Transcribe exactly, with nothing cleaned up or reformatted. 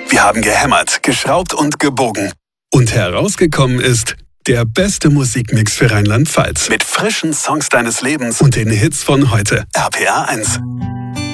Wir haben gehämmert, geschraubt und gebogen. Und herausgekommen ist der beste Musikmix für Rheinland-Pfalz. Mit frischen Songs deines Lebens und den Hits von heute. R P R eins.